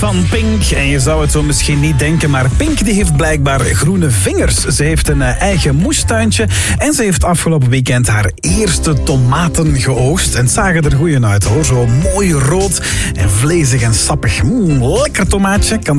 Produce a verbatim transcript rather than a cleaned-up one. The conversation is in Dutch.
Van Pink. En je zou het zo misschien niet denken, maar Pink die heeft blijkbaar groene vingers. Ze heeft een eigen moestuintje en ze heeft afgelopen weekend haar eerste tomaten geoogst. En het zagen er goeie uit hoor. Zo mooi rood en vlezig en sappig. Mm, lekker tomaatje. Kan er